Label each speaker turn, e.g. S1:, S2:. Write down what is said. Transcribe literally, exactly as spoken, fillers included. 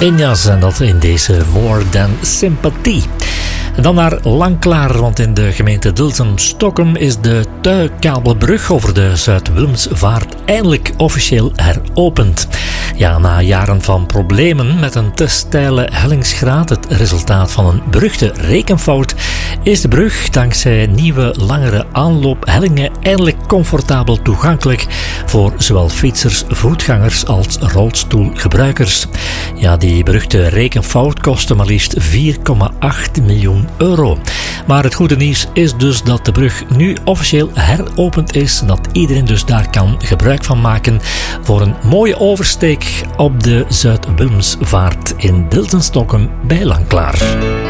S1: Injas en dat in deze More Than Sympathy. En dan naar Langklaar, want in de gemeente Dilsen-Stockholm is de Tuikabelbrug over de Zuid-Willemsvaart eindelijk officieel heropend. Ja, na jaren van problemen met een te steile hellingsgraad, het resultaat van een beruchte rekenfout, is de brug dankzij nieuwe, langere aanloophellingen eindelijk comfortabel toegankelijk voor zowel fietsers, voetgangers als rolstoelgebruikers. Ja, die beruchte rekenfout kostte maar liefst vier komma acht miljoen euro. Maar het goede nieuws is dus dat de brug nu officieel heropend is en dat iedereen dus daar kan gebruik van maken voor een mooie oversteek op de Zuid-Willemsvaart in Dilsen-Stockholm bij Langklaar.